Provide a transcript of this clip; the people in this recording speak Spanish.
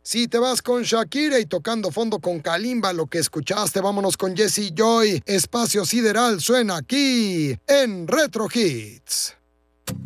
Si te vas con Shakira y tocando fondo con Kalimba, lo que escuchaste, vámonos con Jesse Joy. Espacio Sideral suena aquí en Retro Hits.